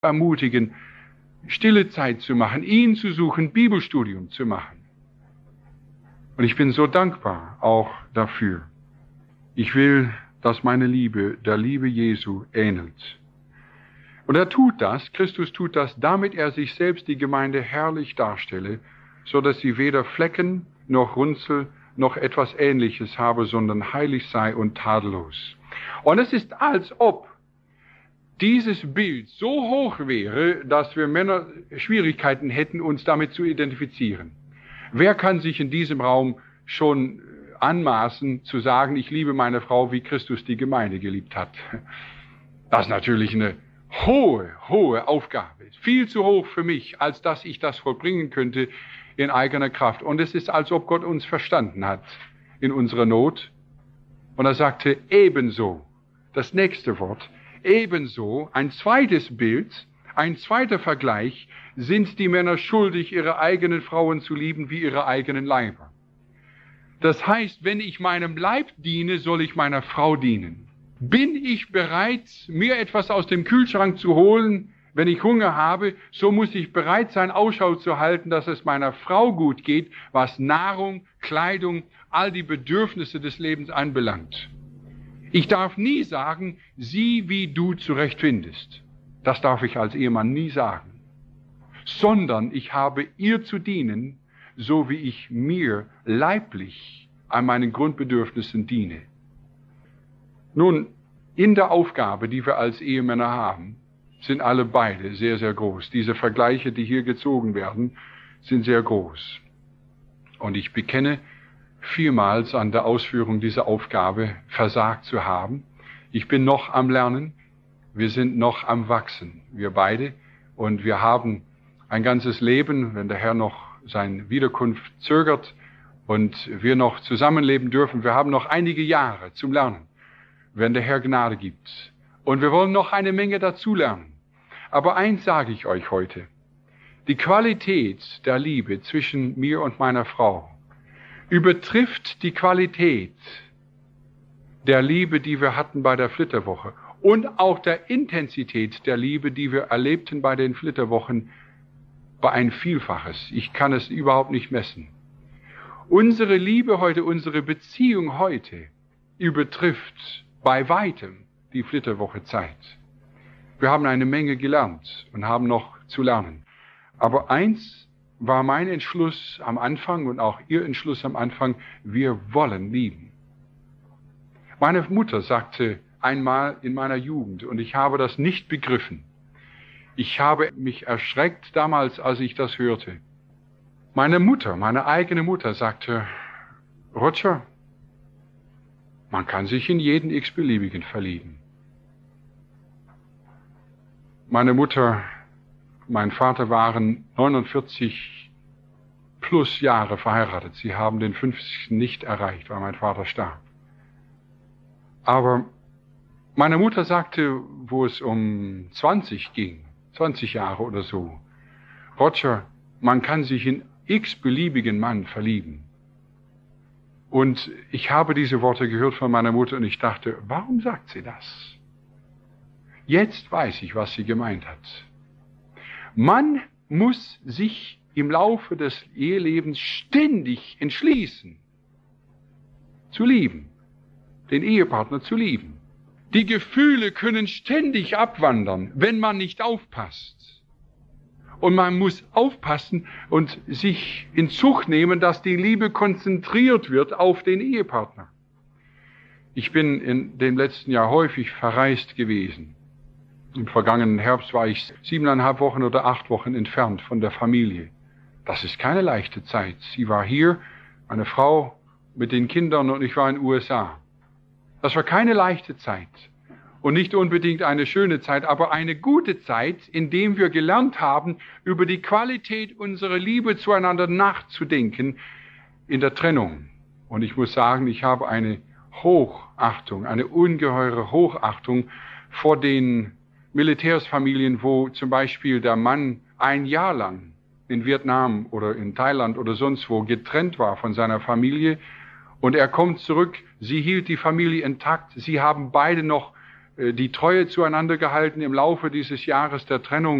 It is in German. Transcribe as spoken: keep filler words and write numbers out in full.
ermutigen, stille Zeit zu machen, ihn zu suchen, Bibelstudium zu machen. Und ich bin so dankbar auch dafür. Ich will, dass meine Liebe der Liebe Jesu ähnelt. Und er tut das, Christus tut das, damit er sich selbst die Gemeinde herrlich darstelle, so dass sie weder Flecken noch Runzel noch etwas Ähnliches habe, sondern heilig sei und tadellos. Und es ist, als ob dieses Bild so hoch wäre, dass wir Männer Schwierigkeiten hätten, uns damit zu identifizieren. Wer kann sich in diesem Raum schon anmaßen, zu sagen, ich liebe meine Frau, wie Christus die Gemeinde geliebt hat? Das ist natürlich eine hohe, hohe Aufgabe. Viel zu hoch für mich, als dass ich das vollbringen könnte in eigener Kraft. Und es ist, als ob Gott uns verstanden hat in unserer Not. Und er sagte, ebenso, das nächste Wort, ebenso, ein zweites Bild, ein zweiter Vergleich, sind die Männer schuldig, ihre eigenen Frauen zu lieben wie ihre eigenen Leiber. Das heißt, wenn ich meinem Leib diene, soll ich meiner Frau dienen. Bin ich bereit, mir etwas aus dem Kühlschrank zu holen, wenn ich Hunger habe, so muss ich bereit sein, Ausschau zu halten, dass es meiner Frau gut geht, was Nahrung, Kleidung, all die Bedürfnisse des Lebens anbelangt. Ich darf nie sagen, sieh, wie du zurechtfindest. Das darf ich als Ehemann nie sagen. Sondern ich habe ihr zu dienen, so wie ich mir leiblich an meinen Grundbedürfnissen diene. Nun, in der Aufgabe, die wir als Ehemänner haben, sind alle beide sehr, sehr groß. Diese Vergleiche, die hier gezogen werden, sind sehr groß. Und ich bekenne, vielmals an der Ausführung dieser Aufgabe versagt zu haben. Ich bin noch am Lernen, wir sind noch am Wachsen, wir beide. Und wir haben ein ganzes Leben, wenn der Herr noch seine Wiederkunft zögert und wir noch zusammenleben dürfen. Wir haben noch einige Jahre zum Lernen, wenn der Herr Gnade gibt. Und wir wollen noch eine Menge dazulernen. Aber eins sage ich euch heute. Die Qualität der Liebe zwischen mir und meiner Frau übertrifft die Qualität der Liebe, die wir hatten bei der Flitterwoche und auch der Intensität der Liebe, die wir erlebten bei den Flitterwochen, bei ein Vielfaches. Ich kann es überhaupt nicht messen. Unsere Liebe heute, unsere Beziehung heute übertrifft bei weitem die Flitterwoche Zeit. Wir haben eine Menge gelernt und haben noch zu lernen. Aber eins war mein Entschluss am Anfang und auch Ihr Entschluss am Anfang, wir wollen lieben. Meine Mutter sagte einmal in meiner Jugend, und ich habe das nicht begriffen, ich habe mich erschreckt damals, als ich das hörte. Meine Mutter, meine eigene Mutter sagte, Roger, man kann sich in jeden x-beliebigen verlieben. Meine Mutter, mein Vater waren neunundvierzig plus Jahre verheiratet. Sie haben den fünfzigsten nicht erreicht, weil mein Vater starb. Aber meine Mutter sagte, wo es um zwanzig ging, zwanzig Jahre oder so, Roger, man kann sich in x-beliebigen Mann verlieben. Und ich habe diese Worte gehört von meiner Mutter und ich dachte, warum sagt sie das? Jetzt weiß ich, was sie gemeint hat. Man muss sich im Laufe des Ehelebens ständig entschließen, zu lieben, den Ehepartner zu lieben. Die Gefühle können ständig abwandern, wenn man nicht aufpasst. Und man muss aufpassen und sich in Zucht nehmen, dass die Liebe konzentriert wird auf den Ehepartner. Ich bin in dem letzten Jahr häufig verreist gewesen. Im vergangenen Herbst war ich siebeneinhalb Wochen oder acht Wochen entfernt von der Familie. Das ist keine leichte Zeit. Sie war hier, meine Frau mit den Kindern, und ich war in den U S A. Das war keine leichte Zeit und nicht unbedingt eine schöne Zeit, aber eine gute Zeit, in der wir gelernt haben, über die Qualität unserer Liebe zueinander nachzudenken in der Trennung. Und ich muss sagen, ich habe eine Hochachtung, eine ungeheure Hochachtung vor den Militärsfamilien, wo zum Beispiel der Mann ein Jahr lang in Vietnam oder in Thailand oder sonst wo getrennt war von seiner Familie und er kommt zurück, sie hielt die Familie intakt, sie haben beide noch die Treue zueinander gehalten im Laufe dieses Jahres der Trennung.